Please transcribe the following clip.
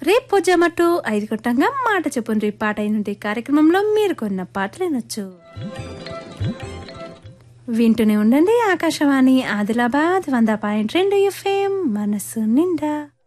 రేపు జమటు 5 గంటంగా మాట చెప్పుండ్రి పాట అయినుంటే కార్యక్రమంలో మీరు కొన్న పాటలు వినొచ్చు. వింటూనే ఉండండి ఆకాశవాణి ఆదిలాబాద్ 100.2 FM మనసు నిండా.